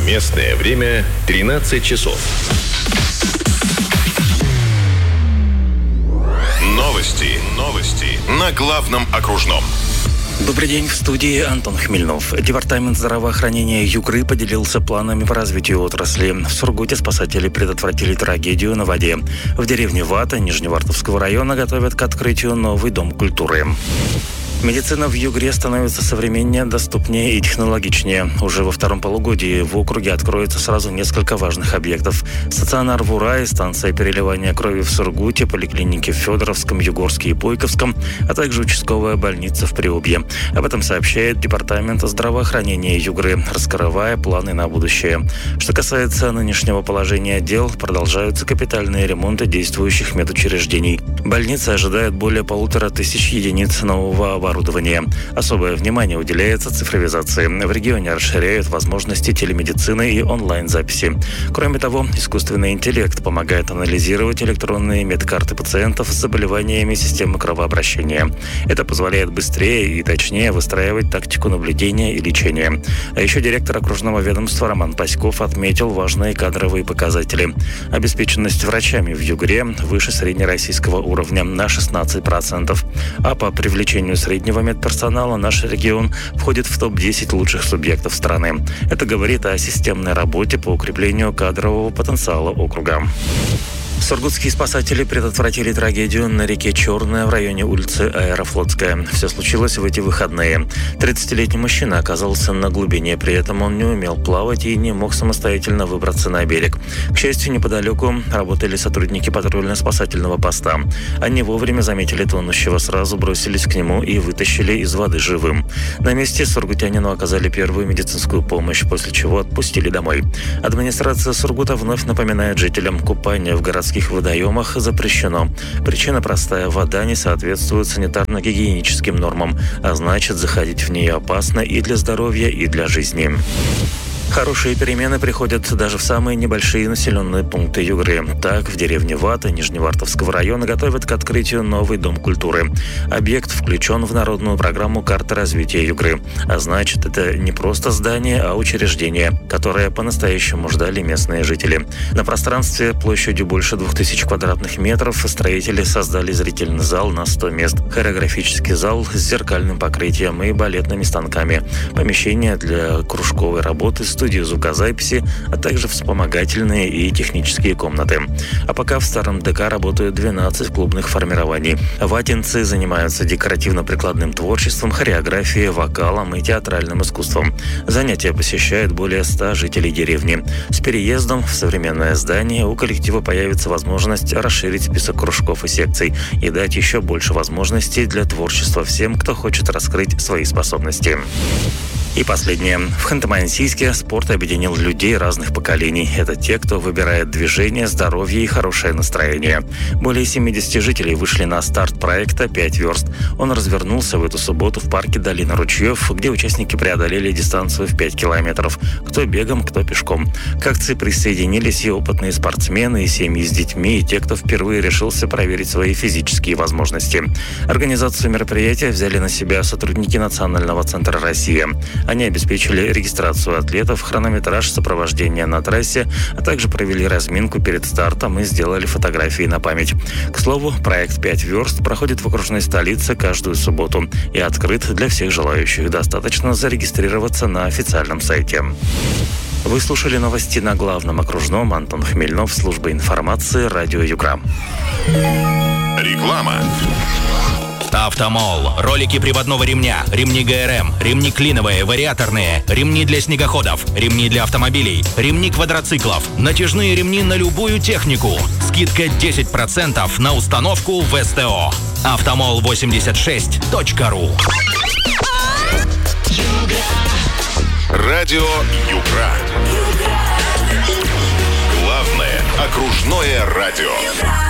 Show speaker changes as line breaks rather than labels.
Местное время 13 часов. Новости на главном окружном.
Добрый день, в студии Антон Хмельнов. Департамент здравоохранения Югры поделился планами по развитию отрасли. В Сургуте спасатели предотвратили трагедию на воде. В деревне Вата Нижневартовского района готовят к открытию новый дом культуры. Медицина в Югре становится современнее, доступнее и технологичнее. Уже во втором полугодии в округе откроется сразу несколько важных объектов. Стационар в Урае, станция переливания крови в Сургуте, поликлиники в Федоровском, Югорске и Пойковском, а также участковая больница в Приобье. Об этом сообщает Департамент здравоохранения Югры, раскрывая планы на будущее. Что касается нынешнего положения дел, продолжаются капитальные ремонты действующих медучреждений. Больница ожидает более 1500 единиц нового оборудования. Особое внимание уделяется цифровизации. В регионе расширяют возможности телемедицины и онлайн-записи. Кроме того, искусственный интеллект помогает анализировать электронные медкарты пациентов с заболеваниями системы кровообращения. Это позволяет быстрее и точнее выстраивать тактику наблюдения и лечения. А еще директор окружного ведомства Роман Паськов отметил важные кадровые показатели. Обеспеченность врачами в Югре выше среднероссийского уровня на 16%. А по привлечению среднего медперсонала наш регион входит в топ-10 лучших субъектов страны. Это говорит о системной работе по укреплению кадрового потенциала округа. Сургутские спасатели предотвратили трагедию на реке Черная в районе улицы Аэрофлотская. Все случилось в эти выходные. 30-летний мужчина оказался на глубине, при этом он не умел плавать и не мог самостоятельно выбраться на берег. К счастью, неподалеку работали сотрудники патрульно-спасательного поста. Они вовремя заметили тонущего, сразу бросились к нему и вытащили из воды живым. На месте сургутянину оказали первую медицинскую помощь, после чего отпустили домой. Администрация Сургута вновь напоминает жителям: купание в городских водоемах запрещено. Причина простая: вода не соответствует санитарно-гигиеническим нормам, а значит, заходить в нее опасно и для здоровья, и для жизни. Хорошие перемены приходят даже в самые небольшие населенные пункты Югры. Так, в деревне Вата Нижневартовского района готовят к открытию новый дом культуры. Объект включен в народную программу «Карта развития Югры». А значит, это не просто здание, а учреждение, которое по-настоящему ждали местные жители. На пространстве площадью больше 2000 квадратных метров строители создали зрительный зал на 100 мест, хореографический зал с зеркальным покрытием и балетными станками, помещение для кружковой работы, студию звукозаписи, а также вспомогательные и технические комнаты. А пока в старом ДК работают 12 клубных формирований. Ватинцы занимаются декоративно-прикладным творчеством, хореографией, вокалом и театральным искусством. Занятия посещают более 100 жителей деревни. С переездом в современное здание у коллектива появится возможность расширить список кружков и секций и дать еще больше возможностей для творчества всем, кто хочет раскрыть свои способности. И последнее. В Ханты-Мансийске спорт объединил людей разных поколений. Это те, кто выбирает движение, здоровье и хорошее настроение. Более 70 жителей вышли на старт проекта «5 верст». Он развернулся в эту субботу в парке Долина ручьев, где участники преодолели дистанцию в 5 километров. Кто бегом, кто пешком. К акции присоединились и опытные спортсмены, и семьи с детьми, и те, кто впервые решился проверить свои физические возможности. Организацию мероприятия взяли на себя сотрудники Национального центра «Россия». Они обеспечили регистрацию атлетов, хронометраж, сопровождение на трассе, а также провели разминку перед стартом и сделали фотографии на память. К слову, проект «5 верст» проходит в окружной столице каждую субботу и открыт для всех желающих. Достаточно зарегистрироваться на официальном сайте. Вы слушали новости на главном окружном. Антон Хмельнов, служба информации, радио Югра.
Реклама.
Автомол. Ролики приводного ремня, ремни ГРМ, ремни клиновые, вариаторные, ремни для снегоходов, ремни для автомобилей, ремни квадроциклов, натяжные ремни на любую технику. Скидка 10% на установку в СТО. Автомол86.ру.
Радио Югра. Главное окружное радио.